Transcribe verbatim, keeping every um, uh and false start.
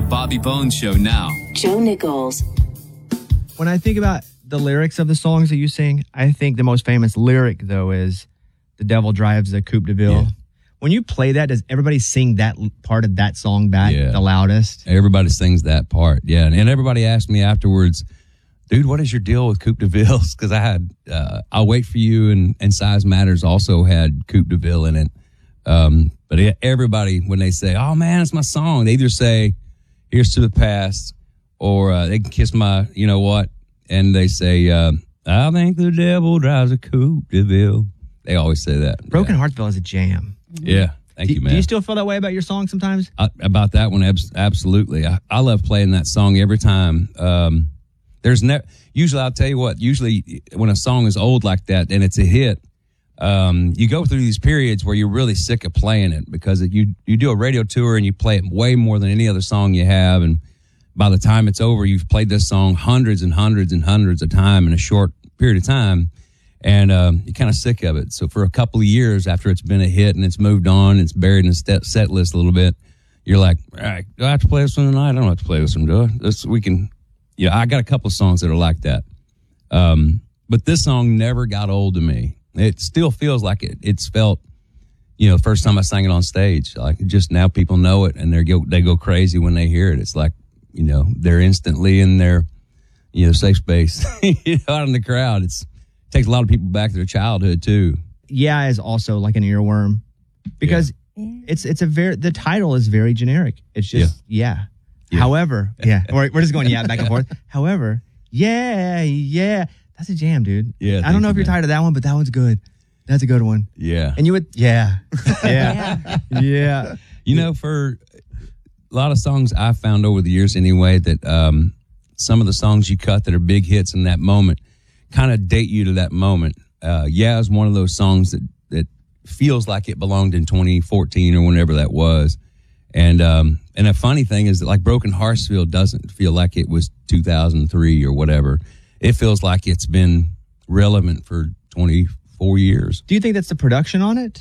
Bobby Bones Show now. Joe Nichols. When I think about the lyrics of the songs that you sing, I think the most famous lyric, though, is "The devil drives a Coupe de Ville." Yeah. When you play that, does everybody sing that part of that song back yeah. the loudest? Everybody sings that part, yeah. And, and everybody asked me afterwards, dude, what is your deal with Coupe de Villes? Because I had uh, I'll Wait for You and, and Size Matters also had Coupe de Ville in it. Um, but it, everybody, when they say, oh, man, it's my song, they either say, here's to the past, or uh, they can kiss my, you know what, and they say, uh, I think the devil drives a Coupe de Ville. They always say that. Broken yeah. Heartsville is a jam. Yeah, thank do, you, man. Do you still feel that way about your song sometimes? I, about that one, abs- absolutely. I, I love playing that song every time. Um, there's ne- Usually, I'll tell you what, usually when a song is old like that and it's a hit, um, you go through these periods where you're really sick of playing it because it, you, you do a radio tour and you play it way more than any other song you have, and by the time it's over, you've played this song hundreds and hundreds and hundreds of times in a short period of time, and um, you're kind of sick of it. So for a couple of years after it's been a hit and it's moved on, it's buried in the set list a little bit, you're like, all right, do I have to play this one tonight? I don't have to play this one, do I? This, we can, yeah, I got a couple of songs that are like that. Um, but this song never got old to me. It still feels like it. It's felt, you know, first time I sang it on stage, like just now people know it and they go, they go crazy when they hear it. It's like, you know, they're instantly in their, you know, safe space, you know, out in the crowd. It's, it takes a lot of people back to their childhood too. Yeah, is also like an earworm because yeah. it's it's a very the title is very generic. It's just yeah. yeah. yeah. However, yeah, we're, we're just going yeah back and forth. However, yeah, yeah, that's a jam, dude. Yeah, I don't know you, if you're man. tired of that one, but that one's good. That's a good one. Yeah, and you would yeah, yeah, yeah. yeah. You know, for a lot of songs I've found over the years anyway that um, some of the songs you cut that are big hits in that moment kind of date you to that moment. Uh, yeah, is one of those songs that, that feels like it belonged in twenty fourteen or whenever that was. And um, and a funny thing is that like Broken Heartsville doesn't feel like it was two thousand three or whatever. It feels like it's been relevant for twenty-four years. Do you think that's the production on it?